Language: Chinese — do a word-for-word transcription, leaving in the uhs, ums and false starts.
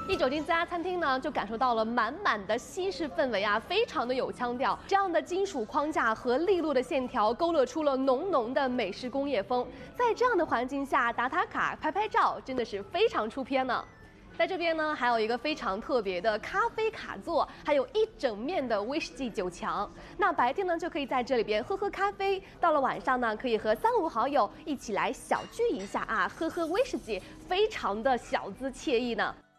一走进这家餐厅呢，就感受到了满满的西式氛围啊，非常的有腔调。这样的金属框架和利落的线条，勾勒出了浓浓的美式工业风。在这样的环境下打打卡、拍拍照，真的是非常出片呢。 在这边呢，还有一个非常特别的咖啡卡座，还有一整面的威士忌酒墙。那白天呢，就可以在这里边喝喝咖啡；到了晚上呢，可以和三五好友一起来小聚一下啊，喝喝威士忌，非常的小资惬意呢。